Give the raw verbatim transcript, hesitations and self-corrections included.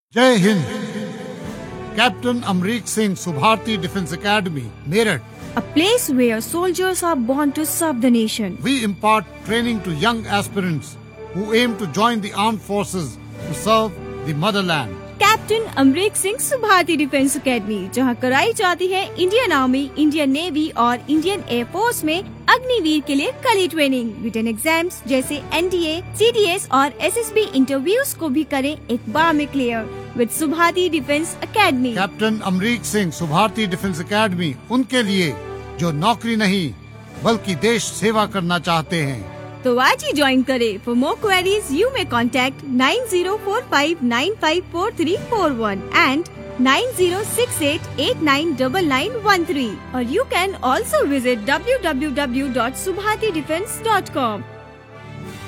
जय Hind. Captain Amrik Singh Subharti defence academy Meerut. A place where soldiers are born to serve the nation. We impart training to young aspirants who aim to join the armed forces to serve the motherland. Captain Amrik Singh Subharti defence academy, जहां कराई जाती है Indian army, Indian navy और Indian air force में अग्निवीर के लिए कड़ी training. Written exams जैसे एनडीए, सीडीएस और एसएसबी इंटरव्यूज को भी करें एक बार में clear with Subharti defence academy. Captain Amrik Singh Subharti defence academy उनके लिए जो नौकरी नहीं बल्कि देश सेवा करना चाहते हैं। तो आज ही ज्वाइन करें। For more queries you may contact nine zero four five nine five four three four one and nine zero six eight eight nine double nine one three, और you can also visit w w w dot subharti defense dot com.